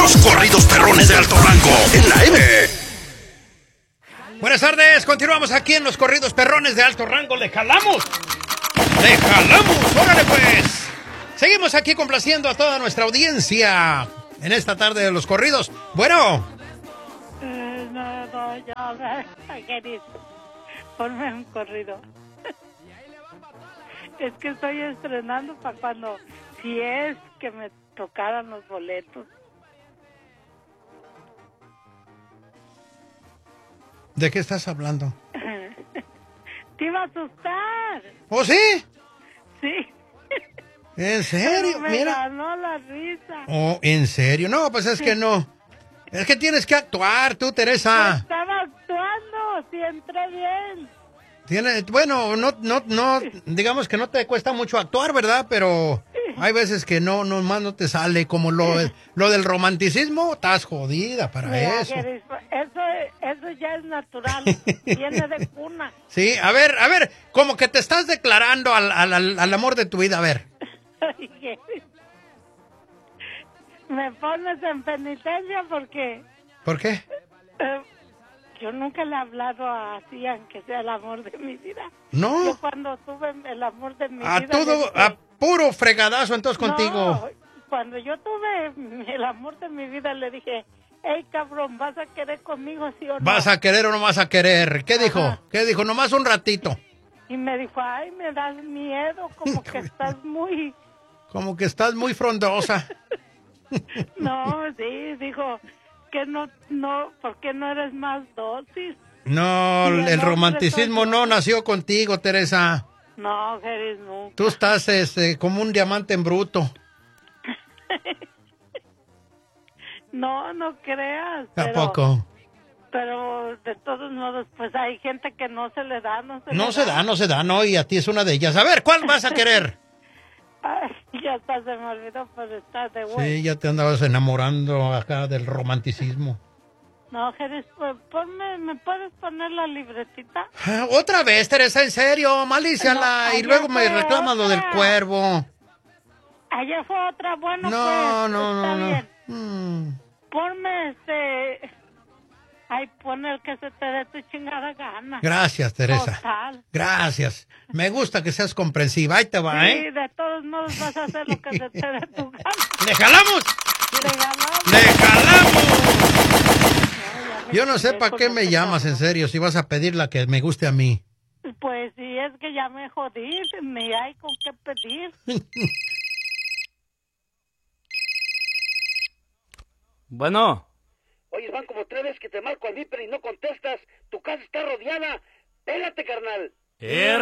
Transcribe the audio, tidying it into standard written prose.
Los corridos perrones de alto rango en la M. Buenas tardes, continuamos aquí en los corridos perrones de alto rango. ¡Le jalamos! ¡Le jalamos! ¡Órale pues! Seguimos aquí complaciendo a toda nuestra audiencia en esta tarde de los corridos. Bueno. No, ya, ¿qué dices? Ponme un corrido. Es que estoy estrenando para cuando, si es que me tocaran los boletos. ¿De qué estás hablando? Te iba a asustar. ¿Oh, sí? Sí. ¿En serio? Pero me Mira. ganó la risa. Oh, ¿en serio? No, pues es que no. Es que tienes que actuar tú, Teresa. Estaba actuando, si entré bien. Bueno, no, digamos que no te cuesta mucho actuar, ¿verdad? Pero hay veces que nomás no te sale, como lo del romanticismo, estás jodida para Mira, eso. Eso ya es natural, viene de cuna. Sí, a ver, como que te estás declarando al amor de tu vida, a ver. Me pones en penitencia porque... ¿Por qué? Yo nunca le he hablado así, aunque sea el amor de mi vida. No. Yo cuando tuve el amor de mi vida... A puro fregadazo entonces no, contigo. Cuando yo tuve el amor de mi vida le dije, hey cabrón, ¿vas a querer conmigo sí o no? ¿Vas a querer o no vas a querer? ¿Qué dijo? Ajá. ¿Qué dijo? Nomás un ratito. Y me dijo, ay, me das miedo, como que estás muy... Como que estás muy frondosa. No, sí, dijo... que no, ¿por qué no eres más dosis? No, el romanticismo no nació contigo, Teresa. No, Jerez, nunca. Tú estás como un diamante en bruto. No creas. ¿A poco? Pero de todos modos, pues hay gente que no se le da, no se da, no, y a ti es una de ellas. A ver, ¿cuál vas a querer? Ay, ya hasta se me olvidó, pero está de bueno. Sí, ya te andabas enamorando acá del romanticismo. No, Jerez, pues ¿me puedes poner la libretita? Otra vez, Teresa, en serio, malíciala, y luego me reclamas lo del cuervo. Ayer fue otra, bueno, no, pues, está bien. No. Ponme ay, pon el que se te dé tu chingada gana. Gracias, Teresa. Total. Gracias. Me gusta que seas comprensiva. Ahí te va, sí, ¿eh? De todos modos vas a hacer lo que se te dé tu gana. ¡Le jalamos! ¡Le jalamos! Yo no sé para qué me llamas, en serio, si vas a pedir la que me guste a mí. Pues sí, es que ya me jodí, ni hay con qué pedir. Bueno. Oye, van como 3 veces que te marco al Viper y no contestas. Tu casa está rodeada. Pélate, carnal.